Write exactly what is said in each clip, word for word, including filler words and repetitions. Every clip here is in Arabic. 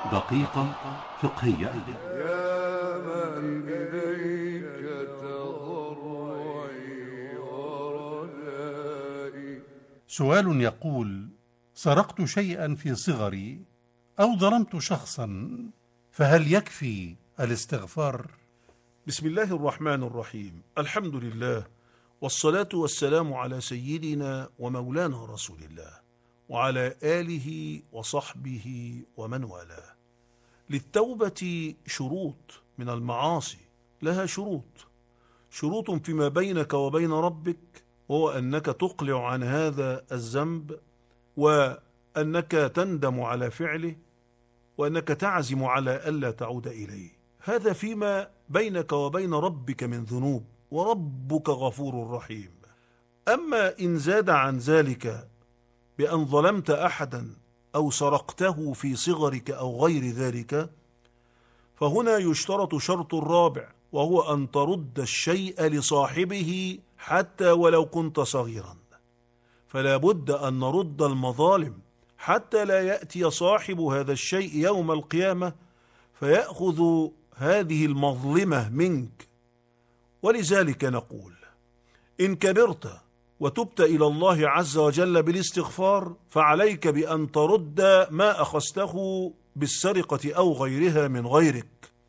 دقيقة فقهية. يا من إليك تضرعي ورجائي. سؤال يقول: سرقت شيئا في صغري أو ظلمت شخصا، فهل يكفي الاستغفار؟ بسم الله الرحمن الرحيم. الحمد لله، والصلاة والسلام على سيدنا ومولانا رسول الله وعلى آله وصحبه ومن والاه. للتوبة شروط، من المعاصي لها شروط شروط فيما بينك وبين ربك، وهو أنك تقلع عن هذا الذنب، وأنك تندم على فعله، وأنك تعزم على ألا تعود إليه. هذا فيما بينك وبين ربك من ذنوب، وربك غفور رحيم. أما إن زاد عن ذلك بأن ظلمت أحدا أو سرقته في صغرك أو غير ذلك، فهنا يشترط شرط رابع، وهو أن ترد الشيء لصاحبه حتى ولو كنت صغيرا. فلا بد أن نرد المظالم حتى لا يأتي صاحب هذا الشيء يوم القيامة فيأخذ هذه المظلمة منك. ولذلك نقول: إن كبرت وتبت إلى الله عز وجل بالاستغفار، فعليك بأن ترد ما أخذته بالسرقة أو غيرها من غيرك،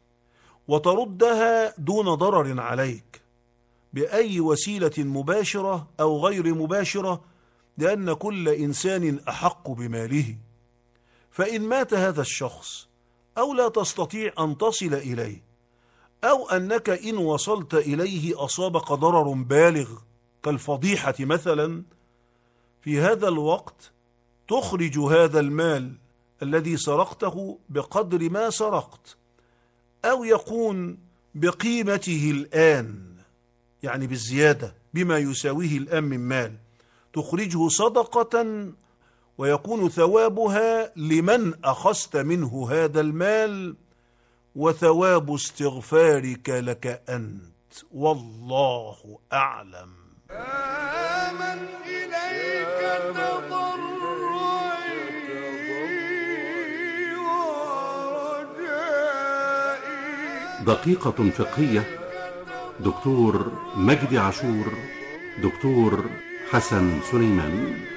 وتردها دون ضرر عليك بأي وسيلة مباشرة أو غير مباشرة، لأن كل إنسان أحق بماله. فإن مات هذا الشخص أو لا تستطيع أن تصل إليه، أو أنك إن وصلت إليه أصابك ضرر بالغ كالفضيحة مثلا، في هذا الوقت تخرج هذا المال الذي سرقته بقدر ما سرقت، أو يكون بقيمته الآن، يعني بالزيادة بما يساويه الآن من مال، تخرجه صدقة، ويكون ثوابها لمن أخذت منه هذا المال، وثواب استغفارك لك أنت، والله أعلم. آمن إليك تضرعي ورجائي. دقيقة فقهية. دكتور مجدي عاشور، دكتور حسن سليمان.